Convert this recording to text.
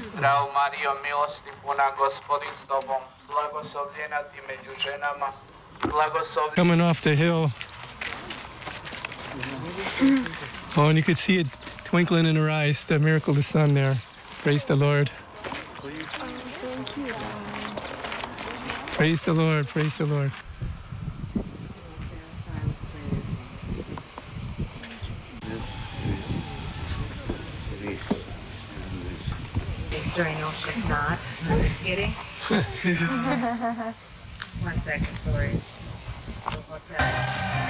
Zdravo Marijo, milosti puna, Gospodin s tobom, blagoslovljena ti među ženama, blagoslovljena. Coming off the hill. Oh, and you could see it twinkling in her eyes, the miracle of the sun there. Praise the Lord. Thank you. Praise the Lord, praise the Lord. Sister, I know she's not. I'm just kidding. 1 second, sorry. The hotel.